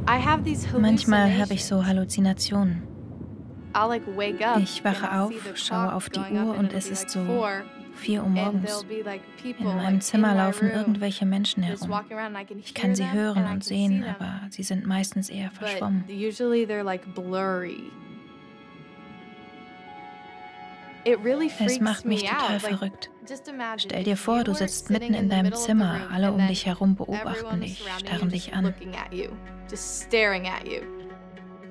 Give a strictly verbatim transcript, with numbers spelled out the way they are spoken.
Manchmal habe ich so Halluzinationen. Ich Ich wache auf, schaue auf die Uhr und es ist so vier Uhr morgens. In meinem Zimmer laufen irgendwelche Menschen herum. Ich kann sie hören und sehen, aber sie sind meistens eher but verschwommen. usually they're like blurry. It really Es freaks macht mich me total out. Like, verrückt. just imagine Stell dir if vor, you du were sitzt mitten sitting in in the deinem middle of the Zimmer, room alle and um then dich herum beobachten everyone dich, surrounding you starren is dich just an. looking at you, just staring at you.